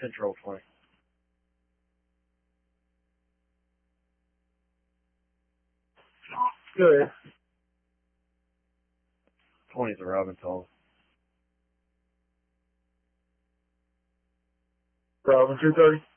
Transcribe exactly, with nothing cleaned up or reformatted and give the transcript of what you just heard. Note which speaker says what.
Speaker 1: Control twenty.
Speaker 2: Good.
Speaker 1: twenty's a Robin toll.
Speaker 2: Robin two thirty.